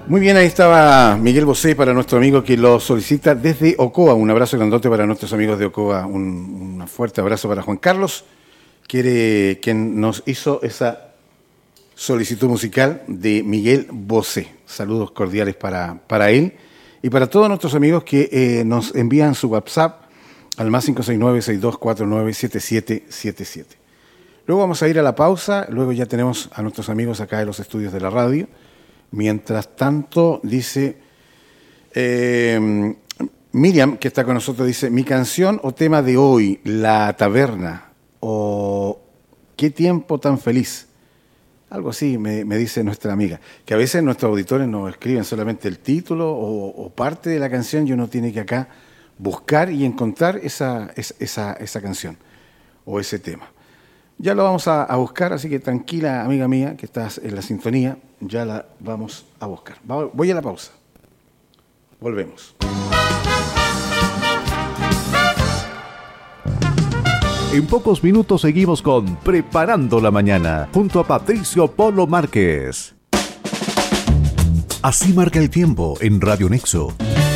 Muy bien, ahí estaba Miguel Bosé para nuestro amigo que lo solicita desde Ocoa. Un abrazo grandote para nuestros amigos de Ocoa. Un fuerte abrazo para Juan Carlos, quien nos hizo esa solicitud musical de Miguel Bosé. Saludos cordiales para él y para todos nuestros amigos que nos envían su WhatsApp al más 569-6249-7777. Luego vamos a ir a la pausa, luego ya tenemos a nuestros amigos acá de los estudios de la radio. Mientras tanto, dice Miriam, que está con nosotros, dice, mi canción o tema de hoy, La Taberna, o Qué tiempo tan feliz. Algo así me dice nuestra amiga, que a veces nuestros auditores nos escriben solamente el título o parte de la canción y uno tiene que acá buscar y encontrar esa canción o ese tema. Ya lo vamos a buscar, así que tranquila, amiga mía, que estás en la sintonía, ya la vamos a buscar. Voy a la pausa. Volvemos. En pocos minutos seguimos con Preparando la Mañana, junto a Patricio Polo Márquez. Así marca el tiempo en Radio Nexo.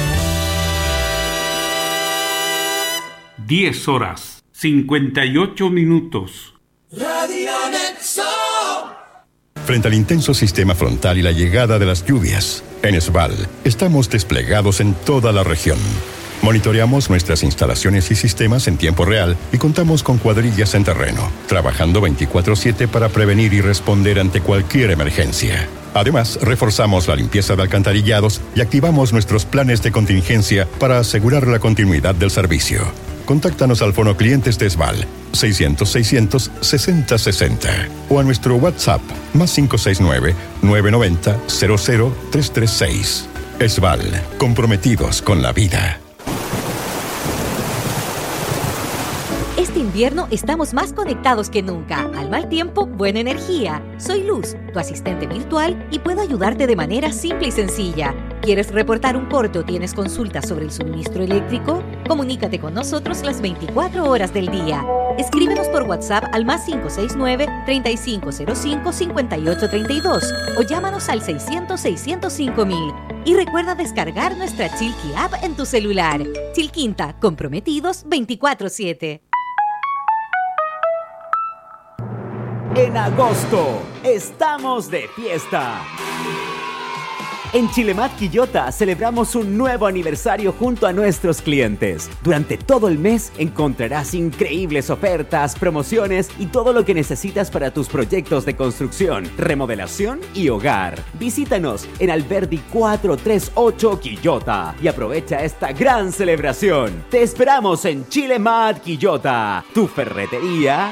10 horas, 58 minutos. Radio Nexo. Frente al intenso sistema frontal y la llegada de las lluvias, en Esval estamos desplegados en toda la región. Monitoreamos nuestras instalaciones y sistemas en tiempo real y contamos con cuadrillas en terreno, trabajando 24/7 para prevenir y responder ante cualquier emergencia. Además, reforzamos la limpieza de alcantarillados y activamos nuestros planes de contingencia para asegurar la continuidad del servicio. Contáctanos al Fono Clientes de Esval 600-600-6060 o a nuestro WhatsApp más 569-990-00336. Esval, comprometidos con la vida. Este invierno estamos más conectados que nunca. Al mal tiempo, buena energía. Soy Luz, tu asistente virtual, y puedo ayudarte de manera simple y sencilla. ¿Quieres reportar un corte o tienes consultas sobre el suministro eléctrico? Comunícate con nosotros las 24 horas del día. Escríbenos por WhatsApp al más 569-3505-5832 o llámanos al 600-605-000. Y recuerda descargar nuestra Chilqui App en tu celular. Chilquinta, comprometidos 24/7. En agosto, estamos de fiesta. En Chilemat Quillota celebramos un nuevo aniversario junto a nuestros clientes. Durante todo el mes encontrarás increíbles ofertas, promociones y todo lo que necesitas para tus proyectos de construcción, remodelación y hogar. Visítanos en Alberdi 438 Quillota y aprovecha esta gran celebración. Te esperamos en Chilemat Quillota, tu ferretería.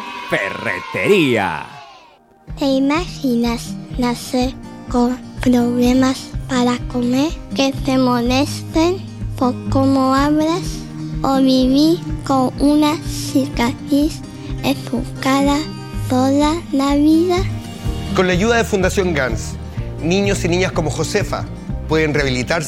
¿Te imaginas nacer con problemas para comer, que te molesten por cómo hablas o vivir con una cicatriz en tu cara toda la vida? Con la ayuda de Fundación GANS, niños y niñas como Josefa pueden rehabilitarse